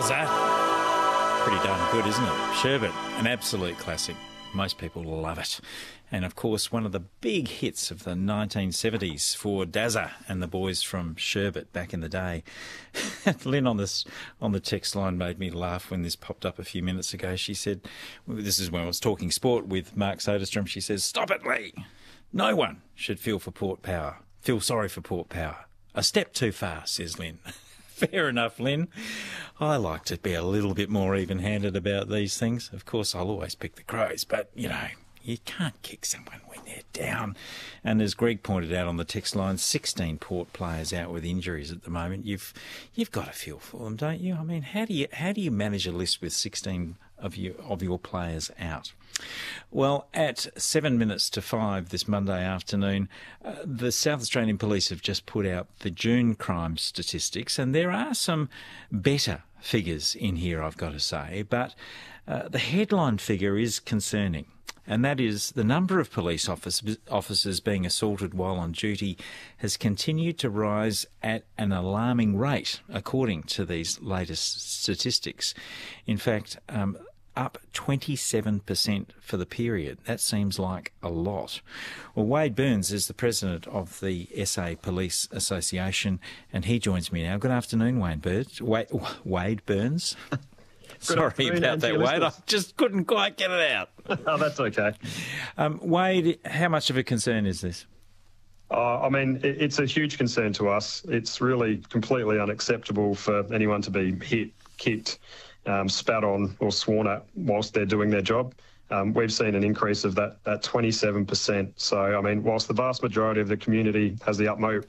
Wowza. Pretty darn good, isn't it? Sherbet, an absolute classic. Most people love it. And, of course, one of the big hits of the 1970s for Dazza and the boys from Sherbet back in the day. Lynn on the text line made me laugh when this popped up a few minutes ago. She said, this is when I was talking sport with Mark Soderstrom, she says, "Stop it, Lee. No one should feel sorry for Port Power. A step too far," says Lynn. Fair enough, Lynn. I like to be a little bit more even-handed about these things. Of course, I'll always pick the Crows, but, you can't kick someone when they're down. And as Greg pointed out on the text line, 16 Port players out with injuries at the moment. You've got to feel for them, don't you? I mean, how do you manage a list with 16 of your players out? Well, at 7 minutes to 5 this Monday afternoon, the South Australian Police have just put out the June crime statistics, and there are some better figures in here, I've got to say, but the headline figure is concerning, and that is the number of police officers being assaulted while on duty has continued to rise at an alarming rate, according to these latest statistics. In fact, up 27% for the period. That seems like a lot. Well, Wade Burns is the president of the SA Police Association, and he joins me now. Good afternoon, Wade Burns. Sorry about that, Wade. I just couldn't quite get it out. Oh, that's okay. Wade, how much of a concern is this? I mean, it's a huge concern to us. It's really completely unacceptable for anyone to be hit, kicked, spat on or sworn at whilst they're doing their job. We've seen an increase of that 27%. So, I mean, whilst the vast majority of the community has the